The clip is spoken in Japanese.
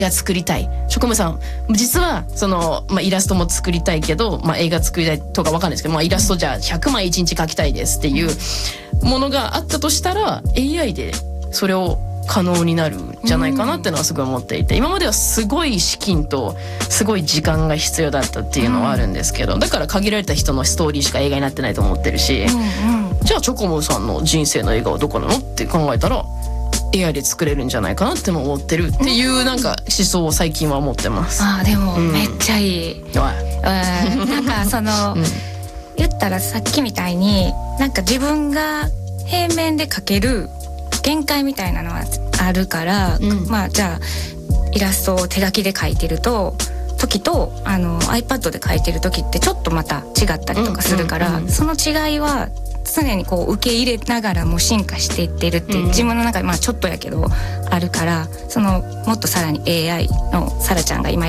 が作りたい。しょこむさん実はその、イラストも作りたいけど、映画作りたいとかわかんないですけど、イラストじゃあ100枚1日描きたいですっていうものがあったとしたら AI でそれを可能になるんじゃないかなっていうのはすごい思っていて、今まではすごい資金とすごい時間が必要だったっていうのはあるんですけど、だから限られた人のストーリーしか映画になってないと思ってるし、じゃあチョコモさんの人生の映画はどこなのって考えたら AI で作れるんじゃないかなっても思ってるっていうなんか思想を最近は持ってます。 でもめっちゃいい。なんかその、言ったらさっきみたいになんか自分が平面で描ける限界みたいなのはあるから、じゃあイラストを手書きで描いてる時とiPad で描いてる時ってちょっとまた違ったりとかするから、その違いは常にこう受け入れながらも進化していってるって自分の中でちょっとやけどあるから、そのもっとさらに AI のサラちゃんが今